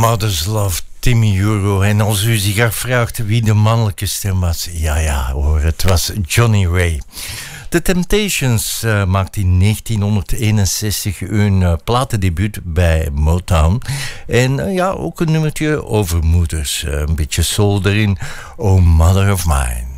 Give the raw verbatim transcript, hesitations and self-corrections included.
Mother's Love, Timmy Euro. En als u zich afvraagt wie de mannelijke stem was, ja ja hoor, het was Johnny Ray. The Temptations uh, maakte in negentienhonderdeenenzestig hun uh, platendebuut bij Motown. En uh, ja, ook een nummertje over moeders. Uh, een beetje soul erin. Oh, Mother of Mine.